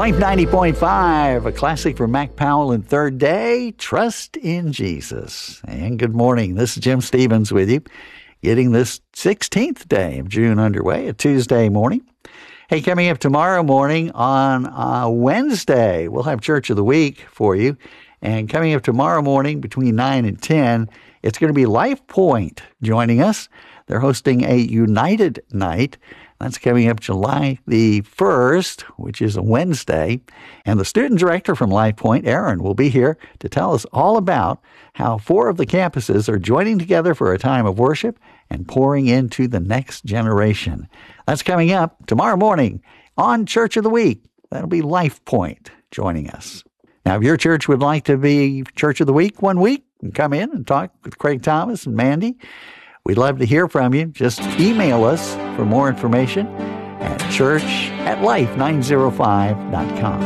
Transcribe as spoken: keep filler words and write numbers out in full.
Life ninety point five, a classic from Mac Powell and Third Day, Trust in Jesus. And good morning. This is Jim Stevens with you, getting this sixteenth day of June underway, a Tuesday morning. Hey, coming up tomorrow morning on uh, Wednesday, we'll have Church of the Week for you. And coming up tomorrow morning between nine and ten, it's going to be Life Point joining us. They're hosting a United Night. That's coming up July the first, which is a Wednesday. And the student director from Life Point, Aaron, will be here to tell us all about how four of the campuses are joining together for a time of worship and pouring into the next generation. That's coming up tomorrow morning on Church of the Week. That'll be Life Point joining us. Now, if your church would like to be Church of the Week one week, and come in and talk with Craig Thomas and Mandy, we'd love to hear from you. Just email us for more information at church at life nine oh five dot com.